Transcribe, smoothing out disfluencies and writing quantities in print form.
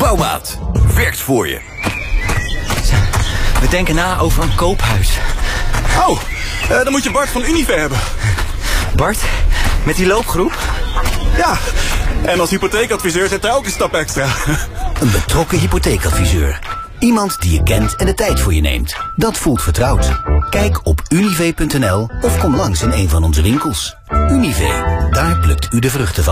Bouwmaat. Werkt voor je. We denken na over een koophuis. Oh, dan moet je Bart van Unive hebben. Bart, met die loopgroep? Ja, en als hypotheekadviseur zit er ook een stap extra. Een betrokken hypotheekadviseur. Iemand die je kent en de tijd voor je neemt. Dat voelt vertrouwd. Kijk op unive.nl of kom langs in een van onze winkels. Unive, daar plukt u de vruchten van.